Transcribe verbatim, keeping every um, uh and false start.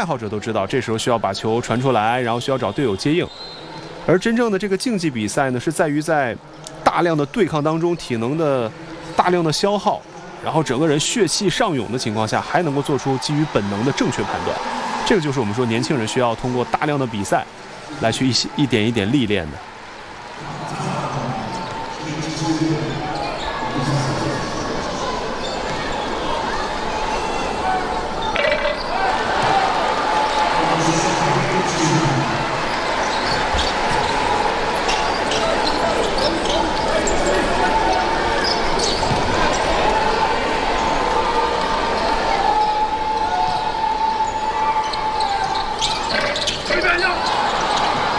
爱好者都知道，这时候需要把球传出来，然后需要找队友接应。而真正的这个竞技比赛呢，是在于在大量的对抗当中，体能的大量的消耗，然后整个人血气上涌的情况下，还能够做出基于本能的正确判断。这个就是我们说年轻人需要通过大量的比赛来去一一点一点历练的。